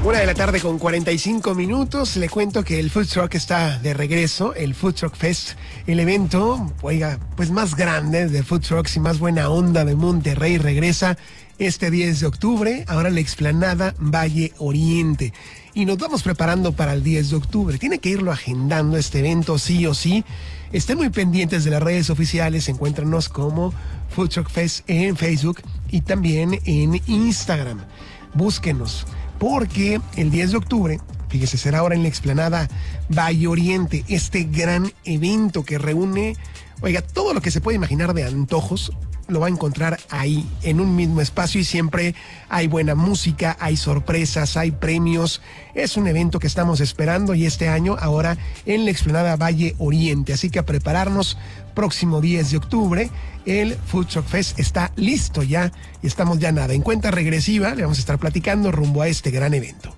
1:45 p.m. Le cuento que el Food Truck está de regreso, el Food Truck Fest, el evento, oiga, pues más grande de Food Trucks y más buena onda de Monterrey, regresa este 10 de octubre, ahora en la explanada Valle Oriente. Y nos vamos preparando para el 10 de octubre. Tiene que irlo agendando este evento sí o sí. Estén muy pendientes de las redes oficiales, encuéntranos como Food Truck Fest en Facebook y también en Instagram. Búsquenos, porque el 10 de octubre, fíjese, será ahora en la explanada Valle Oriente, este gran evento que reúne, oiga, todo lo que se puede imaginar de antojos, lo va a encontrar ahí, en un mismo espacio, y siempre hay buena música, hay sorpresas, hay premios. Es un evento que estamos esperando, y este año ahora en la explanada Valle Oriente. Así que a prepararnos, próximo 10 de octubre, el Food Truck Fest está listo ya, y estamos ya nada, en cuenta regresiva, le vamos a estar platicando rumbo a este gran evento.